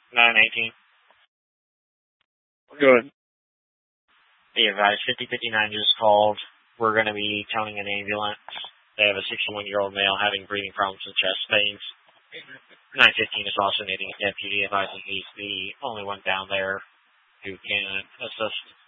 918. Good. Be advised, 5059 just called. We're going to be towing an ambulance. They have a 61-year-old male having breathing problems and chest pains. 915 is also needing a deputy, advising he's the only one down there who can assist.